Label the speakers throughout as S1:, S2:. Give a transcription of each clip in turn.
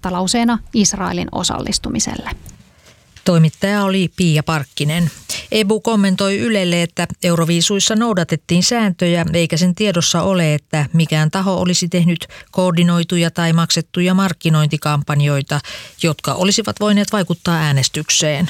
S1: vastalauseena Israelin osallistumiselle.
S2: Toimittaja oli Pia Parkkinen. EBU kommentoi Ylelle, että Euroviisuissa noudatettiin sääntöjä, eikä sen tiedossa ole, että mikään taho olisi tehnyt koordinoituja tai maksettuja markkinointikampanjoita, jotka olisivat voineet vaikuttaa äänestykseen.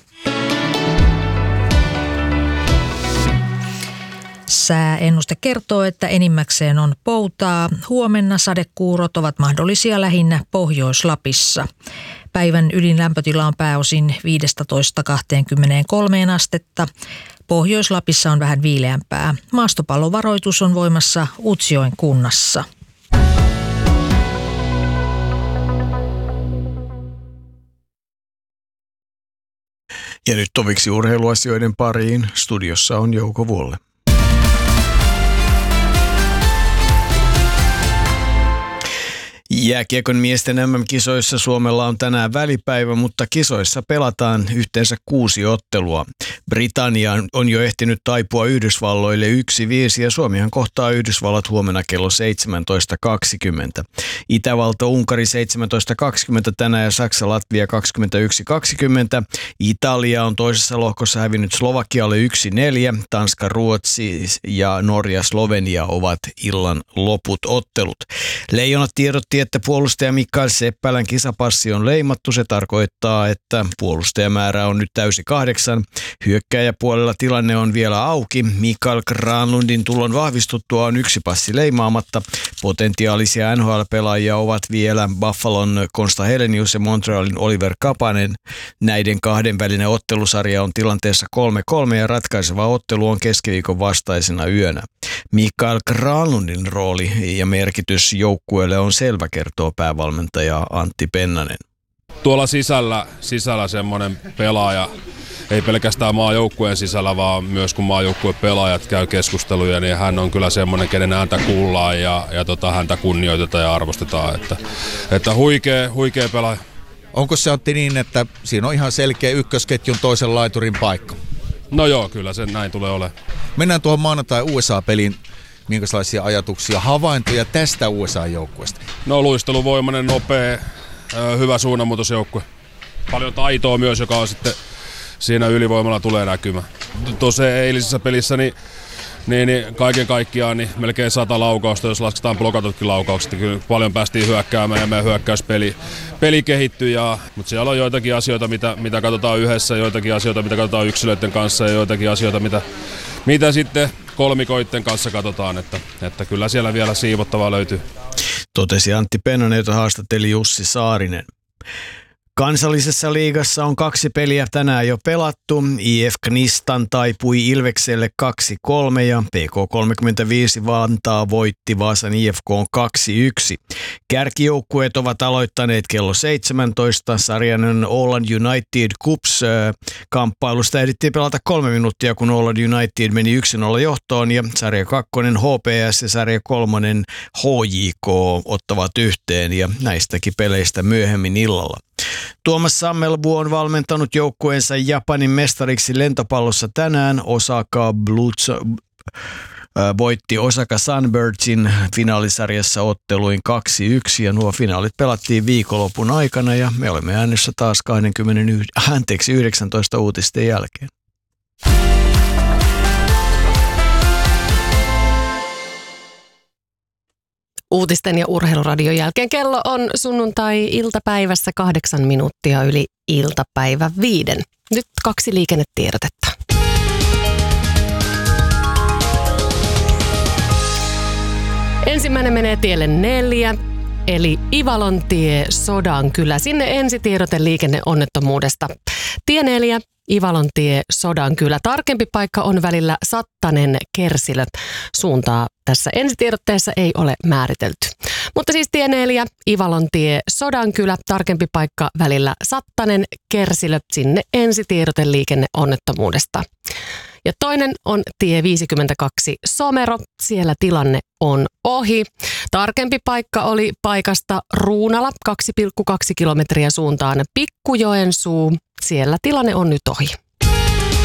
S2: Sääennuste kertoo, että enimmäkseen on poutaa. Huomenna sadekuurot ovat mahdollisia lähinnä Pohjois-Lapissa. Päivän ylin lämpötila on pääosin 15-23 astetta. Pohjois-Lapissa on vähän viileämpää. Maastopallovaroitus on voimassa Utsjoen kunnassa.
S3: Ja nyt toviksi urheiluasioiden pariin. Studiossa on Jouko Vuolle. Jääkiekon miesten MM-kisoissa Suomella on tänään välipäivä, mutta kisoissa pelataan yhteensä 6 ottelua. Britannia on jo ehtinyt taipua Yhdysvalloille 1-5 ja Suomihan kohtaa Yhdysvallat huomenna kello 17.20. Itävalta Unkari 17.20 tänään ja Saksa Latvia 21.20. Italia on toisessa lohkossa hävinnyt Slovakialle 1-4. Tanska, Ruotsi ja Norja, Slovenia ovat illan loput ottelut. Leijonat tiedotti, että puolustaja Mikael Seppälän kisapassi on leimattu. Se tarkoittaa, että puolustajamäärä on nyt täysi 8. Hyökkääjäpuolella tilanne on vielä auki. Mikael Granlundin tulon vahvistuttua on 1 passi leimaamatta. Potentiaalisia NHL-pelaajia ovat vielä Buffalon Konsta Helenius ja Montrealin Oliver Kapanen. Näiden kahden välinen ottelusarja on tilanteessa 3-3 ja ratkaiseva ottelu on keskiviikon vastaisena yönä. Mikael Granlundin rooli ja merkitys joukkueelle on selvä, kertoo päävalmentaja Antti Pennanen.
S4: Tuolla sisällä semmoinen pelaaja, ei pelkästään maajoukkueen sisällä, vaan myös kun maajoukkueen pelaajat käy keskusteluja, niin hän on kyllä semmoinen, kenen ääntä kuullaan ja häntä kunnioitetaan ja arvostetaan. Että huikea pelaaja.
S5: Onko se, Antti, niin, että siinä on ihan selkeä ykkösketjun toisen laiturin paikka?
S4: No joo, kyllä se näin tulee olemaan.
S5: Mennään tuohon maanantai-USA-peliin. Minkälaisia ajatuksia, havaintoja tästä USA-joukkueesta?
S4: No luisteluvoimainen, nopea, hyvä suunnanmuutosjoukkue. Paljon taitoa myös, joka on sitten siinä ylivoimalla tulee näkymään. Tuossa eilisessä pelissä niin kaiken kaikkiaan niin melkein 100 laukausta, jos lasketaan blokatutkin laukaukset. Kyllä paljon päästiin hyökkäämään ja meidän hyökkäyspeli kehittyi. Mutta siellä on joitakin asioita, mitä katsotaan yhdessä, joitakin asioita, mitä katsotaan yksilöiden kanssa ja joitakin asioita, mitä sitten kolmikoiden kanssa katsotaan, että kyllä siellä vielä siivottavaa löytyy.
S3: Totesi Antti Pennanen, jota haastatteli Jussi Saarinen. Kansallisessa liigassa on 2 peliä tänään jo pelattu. IF Knistan taipui Ilvekselle 2-3 ja PK35 Vantaa voitti Vaasan IFK 2-1. Kärkijoukkueet ovat aloittaneet kello 17. Sarjan Åland United Cups-kamppailusta ehdittiin pelata 3 minuuttia, kun Åland United meni 1-0 johtoon ja sarja 2 HPS ja sarja 3 HJK ottavat yhteen ja näistäkin peleistä myöhemmin illalla. Tuomas Sammelbu on valmentanut joukkueensa Japanin mestariksi lentopallossa tänään. Osaka Blues voitti Osaka Sunbirdsin finaalisarjassa otteluin 2-1 ja nuo finaalit pelattiin viikonlopun aikana ja me olemme äänessä taas 19 uutisten jälkeen.
S6: Uutisten ja urheiluradion jälkeen kello on sunnuntai-iltapäivässä 8 minuuttia yli iltapäivä 5. Nyt 2 liikennetiedotetta. Ensimmäinen menee tielle 4, eli Ivalontie Sodankylä. Sinne ensitiedote liikenneonnettomuudesta. Tie 4, Ivalontie Sodankylä. Tarkempi paikka on välillä Sattanen-Kersilö. Suuntaa tässä ensitiedotteessa ei ole määritelty. Mutta siis tie 4, Ivalontie Sodankylä. Tarkempi paikka välillä Sattanen-Kersilö. Sinne ensitiedote liikenneonnettomuudesta. Ja toinen on tie 52 Somero. Siellä tilanne on ohi. Tarkempi paikka oli paikasta Ruunala 2,2 kilometriä suuntaan Pikkujoensuu. Siellä tilanne on nyt ohi.